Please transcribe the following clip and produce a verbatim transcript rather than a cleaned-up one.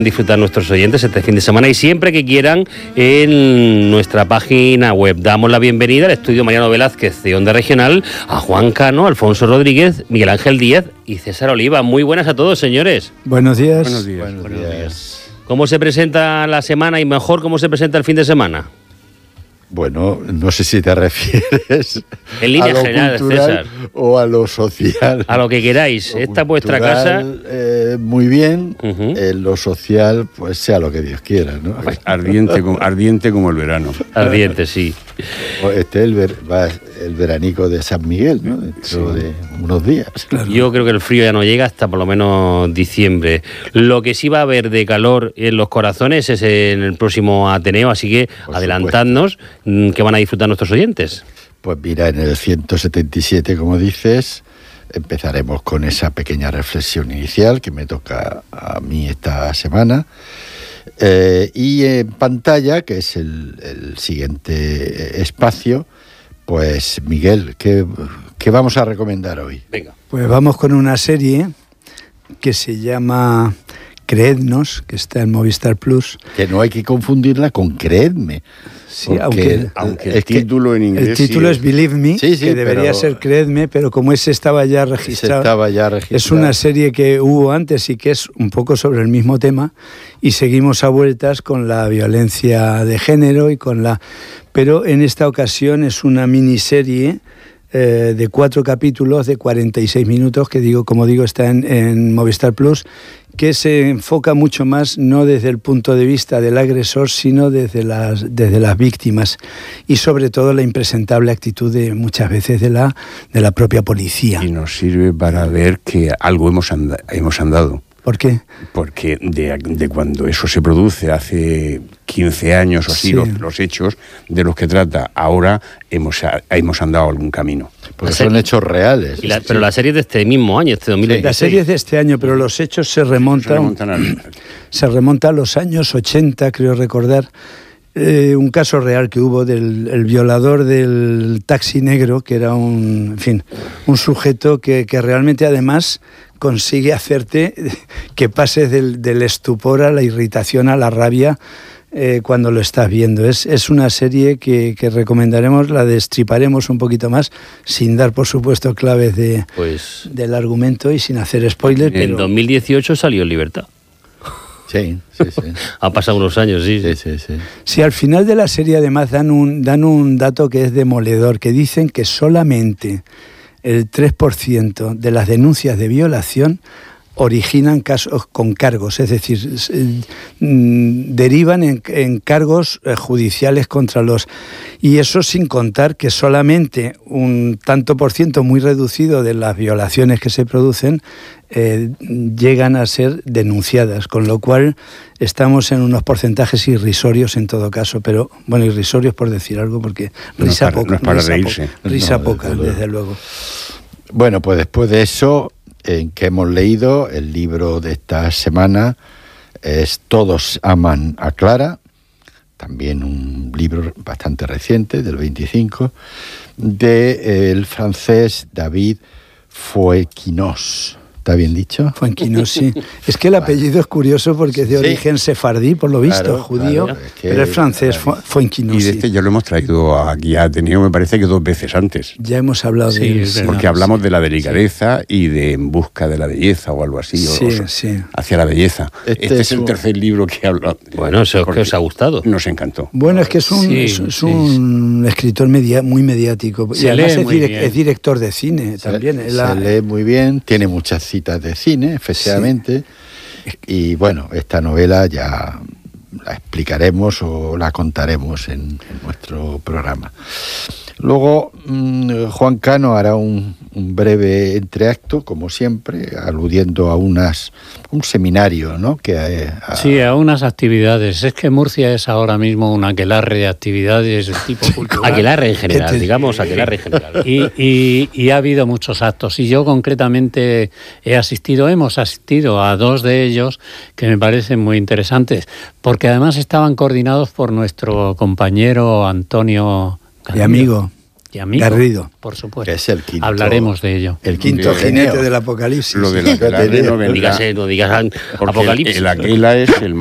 disfrutar nuestros oyentes este fin de semana y siempre que quieran en nuestra página web. Damos la bienvenida al estudio Mariano Velázquez de Onda Regional, a Juan Cano, Alfonso Rodríguez, Miguel Ángel Díaz y César Oliva. Muy buenas a todos, señores. Buenos días. Buenos días. Buenos Buenos días. días. ¿Cómo se presenta la semana y mejor cómo se presenta el fin de semana? Bueno, no sé si te refieres en línea a lo general, cultural César, o a lo social. A lo que queráis. Lo Esta es vuestra cultural, casa. Eh, muy bien. Uh-huh. En lo social, pues sea lo que Dios quiera, ¿no? Ardiente, como, ardiente como el verano. Ardiente, sí. Este es el, ver, va el veranico de San Miguel, ¿no? Dentro sí. de unos días. Claro. Yo creo que el frío ya no llega hasta por lo menos diciembre. Lo que sí va a haber de calor en los corazones es en el próximo Ateneo, así que por adelantadnos supuesto. Que van a disfrutar nuestros oyentes. Pues mira, en el ciento setenta y siete, como dices, empezaremos con esa pequeña reflexión inicial que me toca a mí esta semana. Eh, y en pantalla, que es el, el siguiente espacio, pues Miguel, ¿qué, qué vamos a recomendar hoy? Venga. Pues vamos con una serie que se llama Creednos, que está en Movistar Plus. Que no hay que confundirla con Creedme. Sí, aunque, aunque el título en inglés... El título sí es Believe Me, sí, sí, que debería pero, ser Creedme, pero como ese estaba ya registrado, estaba ya registrado, es una serie que hubo antes y que es un poco sobre el mismo tema, y seguimos a vueltas con la violencia de género y con la... Pero en esta ocasión es una miniserie eh, de cuatro capítulos de cuarenta y seis minutos, que digo, como digo, está en, en Movistar Plus, que se enfoca mucho más no desde el punto de vista del agresor, sino desde las, desde las víctimas y sobre todo la impresentable actitud de muchas veces de la, de la propia policía. Y nos sirve para ver que algo hemos, and- hemos andado. ¿Por qué? Porque de, de cuando eso se produce hace quince años o así, sí. los, los hechos de los que trata, ahora hemos, hemos andado algún camino. Porque son hechos reales. Y la, pero la serie es de este mismo año, este dos mil veintiséis. La serie es de este año, pero los hechos se remontan, se remontan, al... se remonta a los años ochenta, creo recordar. Eh, un caso real que hubo del el violador del taxi negro, que era un, en fin, un sujeto que, que realmente además consigue hacerte que pases del, del estupor a la irritación, a la rabia eh, cuando lo estás viendo. Es, es una serie que, que recomendaremos, la destriparemos un poquito más, sin dar por supuesto claves de, pues, del argumento y sin hacer spoilers. En pero... dos mil dieciocho salió en libertad. Sí, sí, sí. Ha pasado unos años, sí. Sí, sí, sí. Sí, al final de la serie además dan un, dan un dato que es demoledor, que dicen que solamente el tres por ciento de las denuncias de violación originan casos con cargos, es decir, derivan en, en cargos judiciales contra los... Y eso sin contar que solamente un tanto por ciento muy reducido de las violaciones que se producen eh, llegan a ser denunciadas, con lo cual estamos en unos porcentajes irrisorios en todo caso, pero bueno, irrisorios por decir algo, porque risa no para, poca. No es para risa reírse. Poca, risa no, poca, desde, desde luego. Bueno, pues después de eso, en que hemos leído, el libro de esta semana es Todos aman a Clara, también un libro bastante reciente, del veinticinco, del francés David Fouesquinos. ¿Está bien dicho? Fuenquinos, sí. Es que el apellido es curioso porque es de origen sí. sefardí, por lo visto, claro, judío, claro, es que, pero es francés, Fuenquinos. Y de este ya lo hemos traído aquí a Ateneo, me parece que dos veces antes. Ya hemos hablado sí, de él. sí, porque hablamos sí. de la delicadeza sí. y de En busca de la belleza o algo así, sí, o, sí. hacia la belleza. Este, este es, es el un... tercer libro que habla. Bueno, eso que os ha gustado. Nos encantó. Bueno, es que es un, sí, es, es sí. un escritor media, muy mediático. Se y además lee es, muy direc- bien. es director de cine se, también. Se la... lee muy bien, tiene muchas citas de cine, efectivamente. Sí. Y bueno, esta novela ya la explicaremos o la contaremos en, en nuestro programa. Luego, mmm, Juan Cano hará un, un breve entreacto, como siempre, aludiendo a unas un seminario, ¿no? Que a... Sí, a unas actividades. Es que Murcia es ahora mismo un aquelarre de actividades de tipo cultural. Aquelarre en general, digamos, aquelarre en general. Y, y, y ha habido muchos actos. Y yo concretamente he asistido, hemos asistido a dos de ellos que me parecen muy interesantes, porque además estaban coordinados por nuestro compañero Antonio... Y amigo. y amigo. Garrido. Por supuesto. Que es el quinto. Hablaremos de ello. El Quinto quinto jinete genio. del apocalipsis. Lo de la aquelarre no No vendrá. digas, eh, no digas Porque apocalipsis. el aquela es el